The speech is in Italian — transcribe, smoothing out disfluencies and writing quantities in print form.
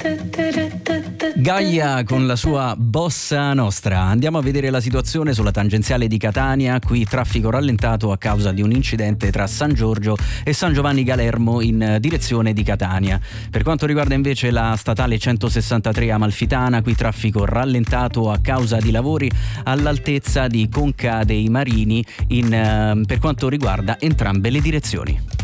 Gaia con la sua bossa nostra. Andiamo a vedere la situazione sulla tangenziale di Catania. Qui traffico rallentato a causa di un incidente tra San Giorgio e San Giovanni Galermo in direzione di Catania. Per quanto riguarda invece la statale 163 Amalfitana, qui traffico rallentato a causa di lavori all'altezza di Conca dei Marini per quanto riguarda entrambe le direzioni.